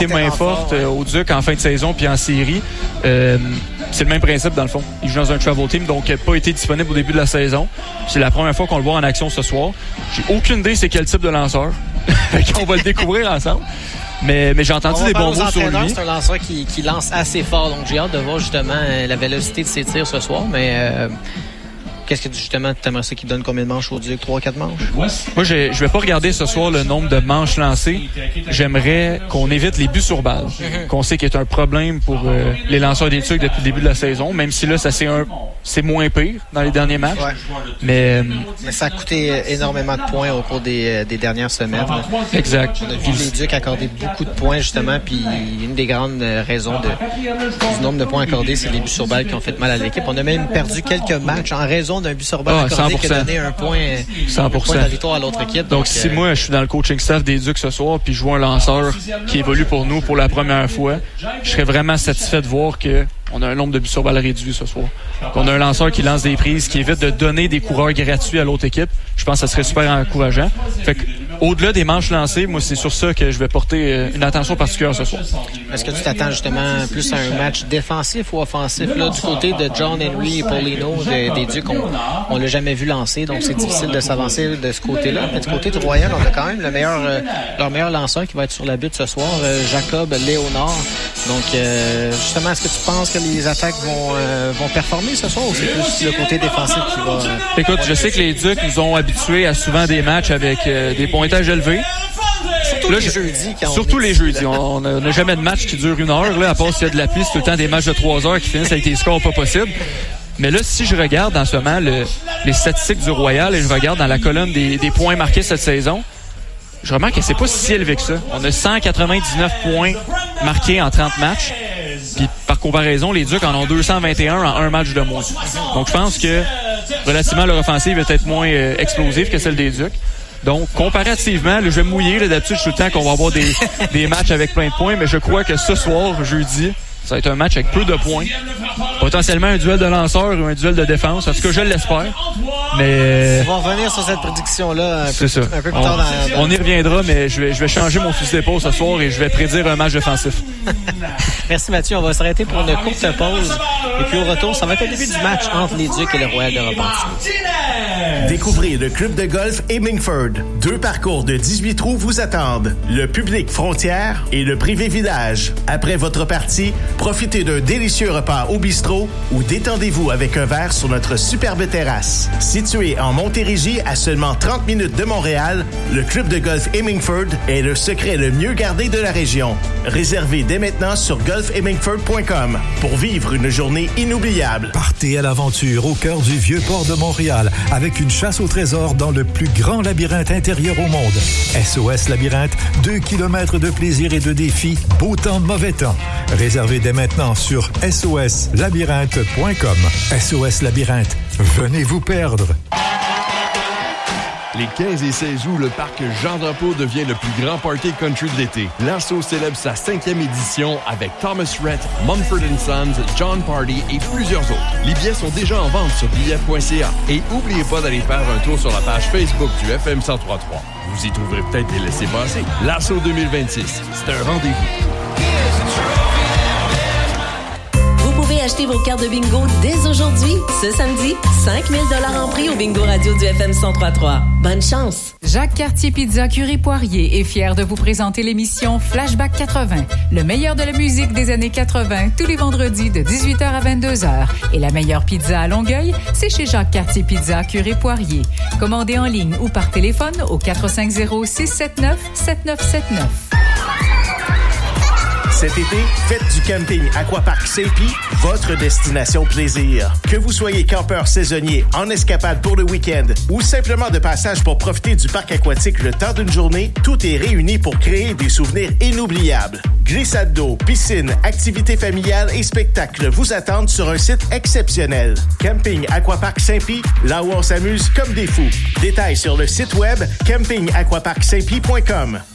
été main forte au Duc en fin de saison puis en série. C'est le même principe dans le fond. Il joue dans un travel team, donc il n'a pas été disponible au début de la saison. C'est la première fois qu'on le voit en action ce soir. J'ai aucune idée c'est quel type de lanceur. On va le découvrir ensemble. Mais j'ai entendu des bons mots sur lui. C'est un lanceur qui lance assez fort, donc j'ai hâte de voir justement la vélocité de ses tirs ce soir, mais qu'est-ce que justement tu aimerais ça qu'il donne combien de manches au Duc? 3-4 manches? Moi, je vais pas regarder ce soir le nombre de manches lancées. J'aimerais qu'on évite les buts sur balle, qu'on sait qu'il est un problème pour les lanceurs des Ducs depuis le début de la saison, même si là, c'est moins pire dans les derniers matchs. Ouais. Mais ça a coûté énormément de points au cours des dernières semaines. Exact. On a vu les Ducs accorder beaucoup de points, justement, puis une des grandes raisons du nombre de points accordés, c'est les buts sur balle qui ont fait mal à l'équipe. On a même perdu quelques matchs en raison d'un but sur balle accordé qui a donné un point de la victoire à l'autre équipe. Donc si moi, je suis dans le coaching staff des Ducs ce soir, puis je vois un lanceur qui évolue pour nous pour la première fois, je serais vraiment satisfait de voir qu'on a un nombre de buts sur balle réduit ce soir. Qu'on a un lanceur qui lance des prises, qui évite de donner des coureurs gratuits à l'autre équipe. Je pense que ça serait super encourageant. Fait que, au-delà des manches lancées, moi, c'est sur ça que je vais porter une attention particulière ce soir. Est-ce que tu t'attends justement plus à un match défensif ou offensif? Là, du côté de John Henry et Paulino des Ducs, on l'a jamais vu lancer, donc c'est difficile de s'avancer de ce côté-là. Mais du côté du Royal, on a quand même leur meilleur lanceur qui va être sur la butte ce soir, Jacob Léonard. Donc, justement, est-ce que tu penses que les attaques vont performer ce soir ou c'est plus le côté défensif qui va... Écoute, je sais que les Ducs nous ont habitués à souvent des matchs avec des pointages élevés. Surtout les jeudis. On n'a jamais de match qui dure 1 heure, là, à part s'il y a de la pluie, c'est tout le temps des matchs de 3 heures qui finissent avec des scores pas possibles. Mais là, si je regarde en ce moment les statistiques du Royal et je regarde dans la colonne des points marqués cette saison, je remarque que c'est pas si élevé que ça. On a 199 points marqués en 30 matchs. Puis par comparaison, les Ducs en ont 221 en un match de moins. Donc je pense que relativement leur offensive est peut-être moins explosive que celle des Ducs. Donc, comparativement, je vais me mouiller. D'habitude, je suis tout le temps qu'on va avoir des matchs avec plein de points, mais je crois que ce soir, jeudi, ça va être un match avec peu de points. Potentiellement un duel de lanceurs ou un duel de défense. En tout cas, je l'espère. Mais on va revenir sur cette prédiction-là un peu plus tard. On y reviendra, mais je vais changer mon fusil d'épaule ce soir et je vais prédire un match défensif. Merci Mathieu. On va s'arrêter pour une courte pause. Et puis au retour, ça va être le début du match entre les Ducs et le Royal de Repentigny. Découvrez le club de golf Hemingford. 2 parcours de 18 trous vous attendent. Le public frontière et le privé village. Après votre partie, profitez d'un délicieux repas au bistrot ou détendez-vous avec un verre sur notre superbe terrasse. Situé en Montérégie à seulement 30 minutes de Montréal, le club de golf Hemingford est le secret le mieux gardé de la région. Réservez dès maintenant sur golfhemingford.com pour vivre une journée inoubliable. Partez à l'aventure au cœur du vieux port de Montréal avec une chasse au trésor dans le plus grand labyrinthe intérieur au monde. SOS Labyrinthe, 2 kilomètres de plaisir et de défis, beau temps, mauvais temps. Réservez dès maintenant sur soslabyrinthe.com. SOS Labyrinthe, venez vous perdre. Les 15 et 16 août, le parc Jean-Drapeau devient le plus grand party country de l'été. L'assaut célèbre sa 5e édition avec Thomas Rhett, Mumford & Sons, John Party et plusieurs autres. Les billets sont déjà en vente sur billets.ca. Et n'oubliez pas d'aller faire un tour sur la page Facebook du FM 103.3. Vous y trouverez peut-être des laissez-passer. L'assaut 2026, c'est un rendez-vous. Achetez vos cartes de bingo dès aujourd'hui. Ce samedi, 5 000 $ en prix au bingo radio du FM 103.3. Bonne chance! Jacques Cartier Pizza Curie-Poirier est fier de vous présenter l'émission Flashback 80, le meilleur de la musique des années 80, tous les vendredis de 18h à 22h. Et la meilleure pizza à Longueuil, c'est chez Jacques Cartier Pizza Curie-Poirier. Commandez en ligne ou par téléphone au 450-679-7979. Cet été, faites du camping Aquapark Saint-Pie votre destination plaisir. Que vous soyez campeur saisonnier, en escapade pour le week-end ou simplement de passage pour profiter du parc aquatique le temps d'une journée, tout est réuni pour créer des souvenirs inoubliables. Glissade d'eau, piscine, activités familiales et spectacles vous attendent sur un site exceptionnel. Camping Aquapark Saint-Pie, là où on s'amuse comme des fous. Détails sur le site web campingaquaparksaintpie.com.